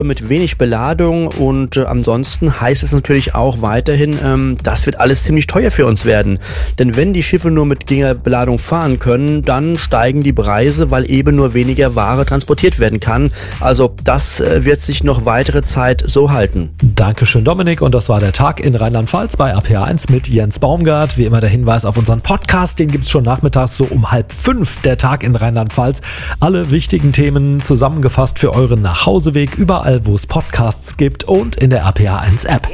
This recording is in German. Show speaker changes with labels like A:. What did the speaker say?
A: mit wenig Beladung und ansonsten heißt es natürlich auch weiterhin, das wird alles ziemlich teuer für uns werden. Denn wenn die Schiffe nur mit geringer Beladung fahren können, dann steigen die Preise, weil eben nur weniger Ware transportiert werden kann. Also das wird sich noch weitere Zeit so halten.
B: Dankeschön, Dominik. Und das war der Tag in Rheinland-Pfalz bei APA1 mit Jens Baumgart. Wie immer der Hinweis auf unseren Podcast, den gibt es schon nachmittags so um 4:30, der Tag in Rheinland-Pfalz. Alle wichtigen Themen zusammengefasst für euren Nachhauseweg, überall wo es Podcasts gibt und in der APA1 App.